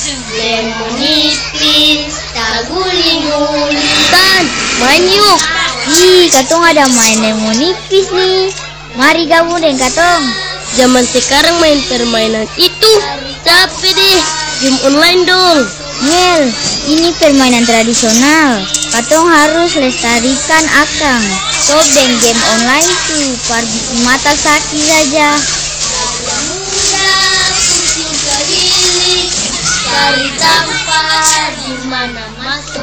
lemon nipis, tak guli-guli. Tan, main yuk. Ih, Katong ada main lemon nipis nih. Mari gabung dengan Katong. Zaman sekarang main permainan itu capek deh. Game online dong. Mel, ini permainan tradisional. Katong harus lestarikan akang. Stop dengan game online tuh, pergi mata sakit saja. Muda pusing keliling, cari tempat di mana masuk.